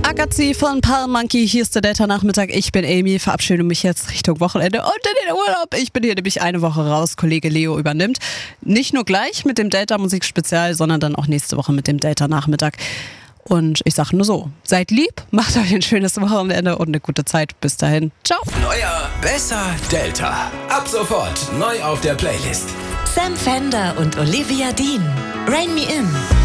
Agazi von Palm Monkey, hier ist der Delta-Nachmittag. Ich bin Amy, verabschiede mich jetzt Richtung Wochenende und in den Urlaub. Ich bin hier nämlich eine Woche raus. Kollege Leo übernimmt. Nicht nur gleich mit dem Delta-Musik-Spezial, sondern dann auch nächste Woche mit dem Delta-Nachmittag. Und ich sage nur so, seid lieb, macht euch ein schönes Wochenende und eine gute Zeit. Bis dahin, ciao. Neuer, besser Delta. Ab sofort neu auf der Playlist. Sam Fender und Olivia Dean. Rain Me In.